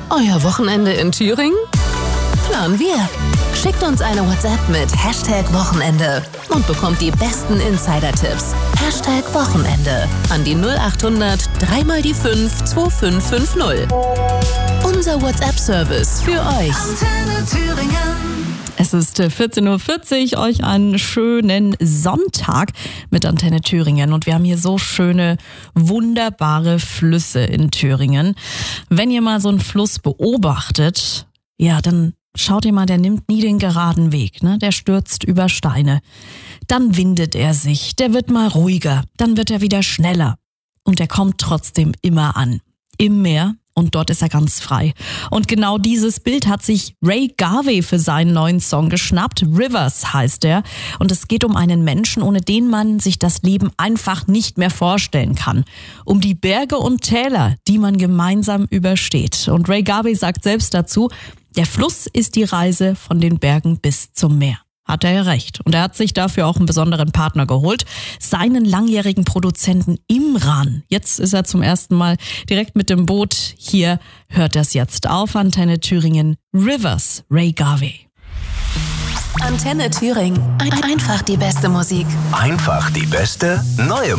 Euer Wochenende in Thüringen? Planen wir. Schickt uns eine WhatsApp mit #Wochenende und bekommt die besten Insider-Tipps. #Wochenende an die 0800 3 mal die 5 2550. Unser WhatsApp-Service für euch. Antenne Thüringen. Es ist 14.40 Uhr, euch einen schönen Sonntag mit Antenne Thüringen. Und wir haben hier so schöne, wunderbare Flüsse in Thüringen. Wenn ihr mal so einen Fluss beobachtet, ja, dann schaut ihr mal, der nimmt nie den geraden Weg, ne? Der stürzt über Steine. Dann windet er sich, der wird mal ruhiger, dann wird er wieder schneller. Und er kommt trotzdem immer an, im Meer. Und dort ist er ganz frei. Und genau dieses Bild hat sich Ray Garvey für seinen neuen Song geschnappt. Rivers heißt er. Und es geht um einen Menschen, ohne den man sich das Leben einfach nicht mehr vorstellen kann. Um die Berge und Täler, die man gemeinsam übersteht. Und Ray Garvey sagt selbst dazu, der Fluss ist die Reise von den Bergen bis zum Meer. Hat er ja recht. Und er hat sich dafür auch einen besonderen Partner geholt. Seinen langjährigen Produzenten Imran. Jetzt ist er zum ersten Mal direkt mit dem Boot. Hier hört er es jetzt auf Antenne Thüringen. Rivers, Ray Garvey. Antenne Thüringen. Einfach die beste Musik. Einfach die beste neue